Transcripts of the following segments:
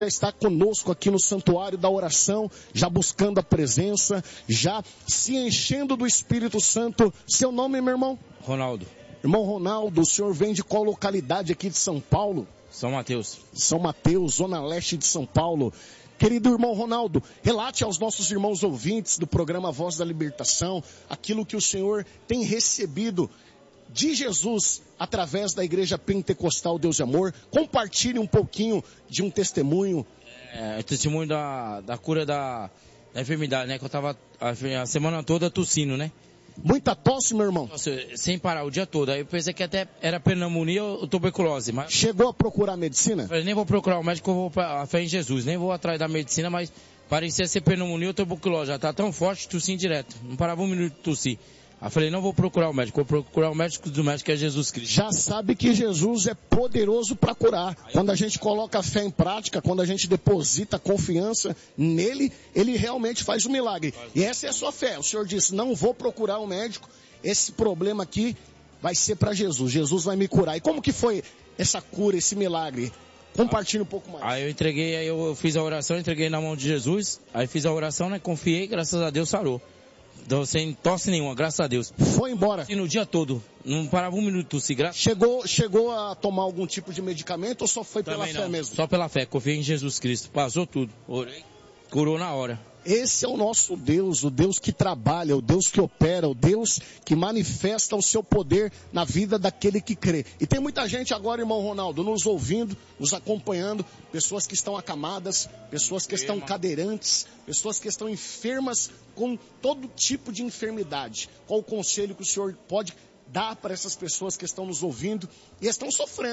está conosco aqui no santuário da oração, já buscando a presença, já se enchendo do Espírito Santo. Seu nome, meu irmão? Ronaldo. Irmão Ronaldo, o senhor vem de qual localidade aqui de São Paulo? São Mateus. São Mateus, zona leste de São Paulo. Querido irmão Ronaldo, relate aos nossos irmãos ouvintes do programa Voz da Libertação aquilo que o senhor tem recebido de Jesus através da Igreja Pentecostal Deus de Amor. Compartilhe um pouquinho de um testemunho. Testemunho da cura da enfermidade, né? Que eu tava a semana toda tossindo, né? Muita tosse, meu irmão? Sem parar, o dia todo. Aí eu pensei que até era pneumonia ou tuberculose. Mas... Chegou a procurar medicina? Eu nem vou procurar o médico, eu vou pra fé em Jesus. Nem vou atrás da medicina, mas parecia ser pneumonia ou tuberculose. Já tá tão forte, tossindo direto. Não parava um minuto de tossir. Aí eu falei, não vou procurar o médico, vou procurar o médico do médico, que é Jesus Cristo. Já sabe que Jesus é poderoso para curar. Quando a gente coloca a fé em prática, quando a gente deposita confiança nele, ele realmente faz um milagre. E essa é a sua fé. O Senhor disse, não vou procurar o médico, esse problema aqui vai ser para Jesus. Jesus vai me curar. E como que foi essa cura, esse milagre? Compartilhe um pouco mais. Aí eu fiz a oração, entreguei na mão de Jesus, aí fiz a oração, né, confiei, graças a Deus sarou. Então, sem tosse nenhuma, graças a Deus. Foi embora? E no dia todo, não parava um minuto de tossir, Chegou a tomar algum tipo de medicamento ou só foi pela fé mesmo? Só pela fé, confiei em Jesus Cristo, passou tudo, orei, curou na hora. Esse é o nosso Deus, o Deus que trabalha, o Deus que opera, o Deus que manifesta o seu poder na vida daquele que crê. E tem muita gente agora, irmão Ronaldo, nos ouvindo, nos acompanhando, pessoas que estão acamadas, pessoas que estão cadeirantes, pessoas que estão enfermas com todo tipo de enfermidade. Qual o conselho que o senhor pode dar para essas pessoas que estão nos ouvindo e estão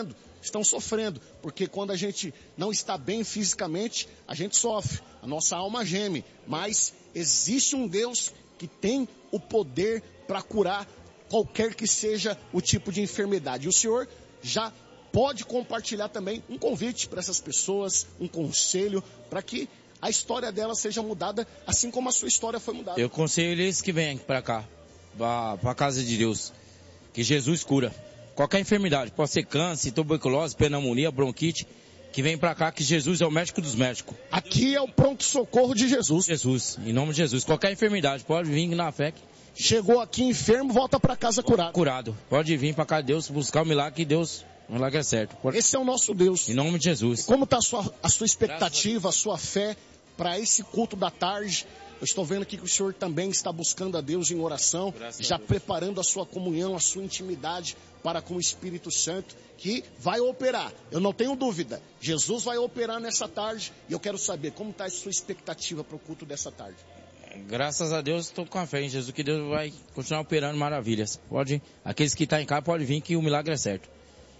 sofrendo, porque quando a gente não está bem fisicamente, a gente sofre, a nossa alma geme, mas existe um Deus que tem o poder para curar qualquer que seja o tipo de enfermidade. E o senhor já pode compartilhar também um convite para essas pessoas, um conselho, para que a história delas seja mudada, assim como a sua história foi mudada. Eu aconselho eles que vêm para cá, para a casa de Deus, que Jesus cura qualquer enfermidade, pode ser câncer, tuberculose, pneumonia, bronquite, que vem pra cá, que Jesus é o médico dos médicos. Aqui é o pronto-socorro de Jesus. Jesus, em nome de Jesus, qualquer enfermidade, pode vir na fé. Chegou aqui enfermo, volta pra casa curado. Curado, pode vir pra cá de Deus, buscar o milagre, que Deus, o milagre é certo. Esse é o nosso Deus. Em nome de Jesus. E como está a sua expectativa, a sua fé para esse culto da tarde? Eu estou vendo aqui que o senhor também está buscando a Deus em oração, já preparando a sua comunhão, a sua intimidade para com o Espírito Santo, que vai operar. Eu não tenho dúvida. Jesus vai operar nessa tarde e eu quero saber como está a sua expectativa para o culto dessa tarde. Graças a Deus, estou com a fé em Jesus, que Deus vai continuar operando maravilhas. Aqueles que estão em casa podem vir, que o milagre é certo.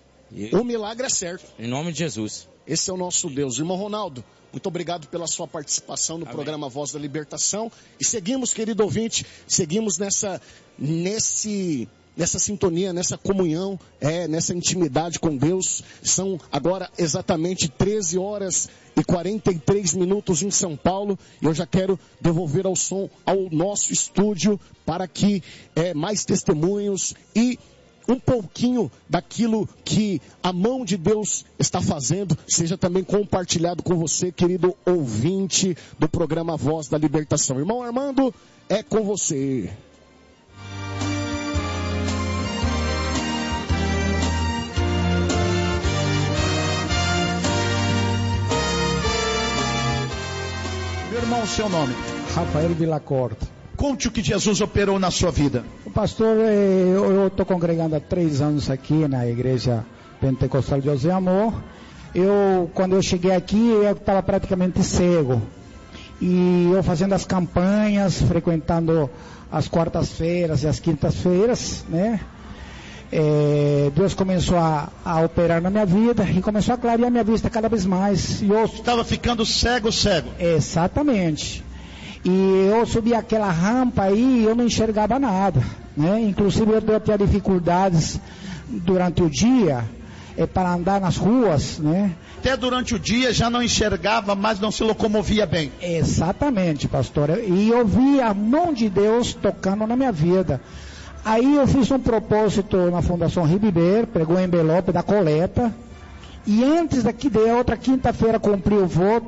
O milagre é certo. Em nome de Jesus. Esse é o nosso Deus. Irmão Ronaldo, muito obrigado pela sua participação no programa Voz da Libertação. E seguimos, querido ouvinte, seguimos nessa sintonia, nessa comunhão, nessa intimidade com Deus. São agora exatamente 13 horas e 43 minutos em São Paulo. E eu já quero devolver ao nosso estúdio para que mais testemunhos e um pouquinho daquilo que a mão de Deus está fazendo seja também compartilhado com você, querido ouvinte do programa Voz da Libertação. Irmão Armando, é com você. Meu irmão, seu nome? Rafael Villacorta. Conte o que Jesus operou na sua vida. Pastor, eu estou congregando há 3 anos aqui na Igreja Pentecostal Deus de Amor. Quando eu cheguei aqui, eu estava praticamente cego. E eu fazendo as campanhas, frequentando as quartas-feiras e as quintas-feiras, né? Deus começou a operar na minha vida e começou a clarear minha vista cada vez mais. E eu estava ficando cego. Exatamente. E eu subi aquela rampa aí e eu não enxergava nada, né? Inclusive eu tinha dificuldades durante o dia para andar nas ruas, né? Até durante o dia já não enxergava, mas não se locomovia bem. Exatamente, pastor. E eu vi a mão de Deus tocando na minha vida. Aí eu fiz um propósito na Fundação Ribiber, pegou o envelope da coleta E antes de outra quinta-feira cumprir o voto,